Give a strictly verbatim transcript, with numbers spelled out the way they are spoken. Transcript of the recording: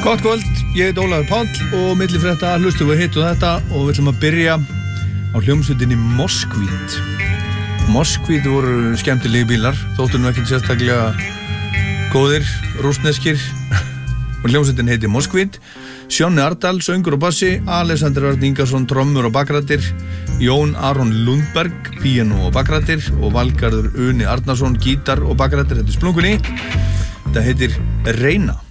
Gott kvöld, ég heit Ólafur Páll og milli frétta hlustum við hitt og þetta og við ætlum að byrja á hljómsveitinni Moskvít. Moskvít voru skemmtilegi bílar, þóttu nú ekkert sérstaklega góðir, rússneskir og hljómsveitin heiti Moskvít. Sjónni Ardal, söngur og bassi, Alexander Örn Ingarsson, trommur og bakrættir, Jón Aron Lundberg, píanó og bakrættir og Valgarður Uni Arnarsson, gítar og bakrættir. Þetta er Splunkunni. Þetta heitir Reyna.